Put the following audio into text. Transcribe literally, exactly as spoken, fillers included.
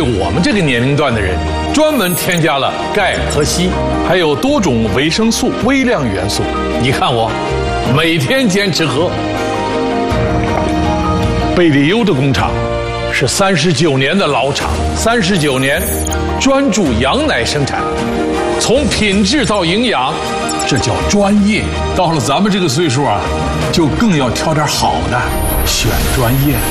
我们这个年龄段的人，专门添加了钙和硒，还有多种维生素、微量元素。你看我，每天坚持喝。贝利优的工厂是三十九年的老厂，三十九年专注羊奶生产，从品质到营养，这叫专业。到了咱们这个岁数啊，就更要挑点好的，选专业。